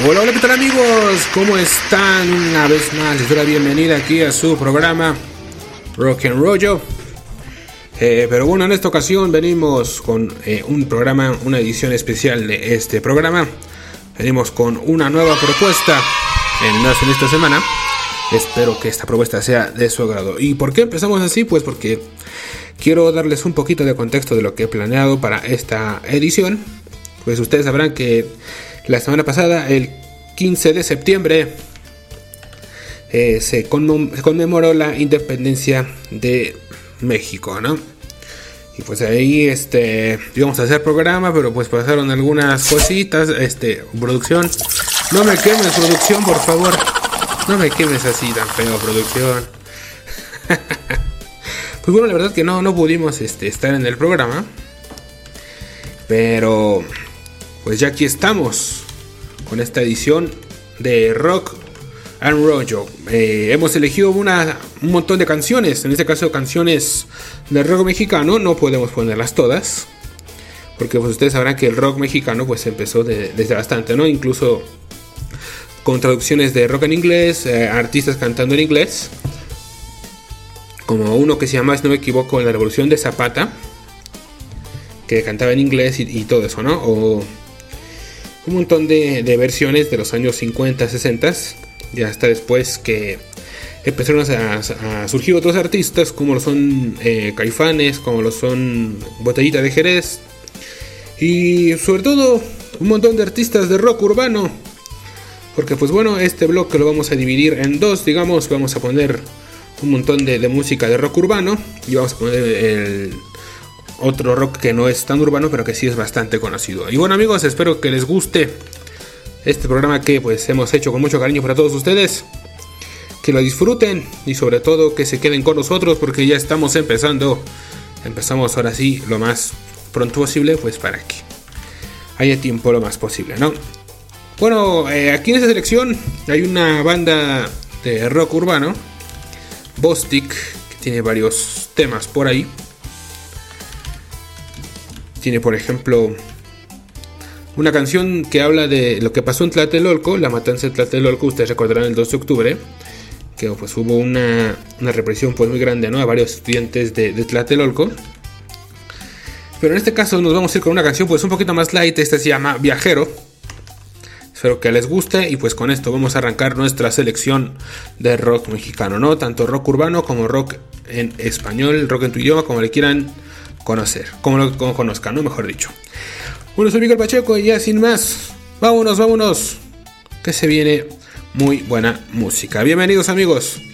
Hola, hola, ¿qué tal amigos? ¿Cómo están? Una vez más les doy la bienvenida aquí a su programa Rock and Rollo. Pero bueno, en esta ocasión venimos con un programa, una edición especial de este programa. Venimos con una nueva propuesta en esta semana. Espero que esta propuesta sea de su agrado. ¿Y por qué empezamos así? Pues porque quiero darles un poquito de contexto de lo que he planeado para esta edición. Pues ustedes sabrán que la semana pasada, el 15 de septiembre, se conmemoró la independencia de México, ¿no? Y pues ahí íbamos a hacer programa, pero pues pasaron algunas cositas. Producción, no me quemes, producción, por favor. No me quemes así tan feo, producción. Pues bueno, la verdad que no pudimos estar en el programa. Pero pues ya aquí estamos con esta edición de Rock and Rollo. Hemos elegido un montón de canciones, en este caso canciones de rock mexicano. No podemos ponerlas todas, porque pues ustedes sabrán que el rock mexicano pues empezó desde bastante, ¿no? Incluso con traducciones de rock en inglés, artistas cantando en inglés, como uno que se llama, si no me equivoco, La Revolución de Zapata, que cantaba en inglés y todo eso, ¿no? O un montón de versiones de los años 50, 60, ya hasta después que empezaron a surgir otros artistas, como lo son Caifanes, como lo son Botellita de Jerez, y sobre todo un montón de artistas de rock urbano. Porque pues bueno, este bloque lo vamos a dividir en dos, digamos. Vamos a poner un montón de música de rock urbano, y vamos a poner el otro rock que no es tan urbano, pero que sí es bastante conocido. Y bueno amigos, espero que les guste este programa que pues hemos hecho con mucho cariño para todos ustedes. Que lo disfruten y sobre todo que se queden con nosotros, porque ya estamos empezando. Empezamos ahora sí lo más pronto posible, pues para que haya tiempo lo más posible, ¿no? Bueno, aquí en esta selección hay una banda de rock urbano, Bostik, que tiene varios temas por ahí. Tiene, por ejemplo, una canción que habla de lo que pasó en Tlatelolco, la matanza de Tlatelolco. Ustedes recordarán el 2 de octubre, que pues hubo una represión pues muy grande, ¿no? A varios estudiantes de Tlatelolco. Pero en este caso nos vamos a ir con una canción pues un poquito más light. Esta se llama Viajero. Espero que les guste, y pues con esto vamos a arrancar nuestra selección de rock mexicano, ¿no? Tanto rock urbano como rock en español, rock en tu idioma, como le quieran conocer, como lo conozcan, ¿no? Mejor dicho. Bueno, soy Miguel Pacheco y ya sin más, vámonos, que se viene muy buena música. Bienvenidos amigos.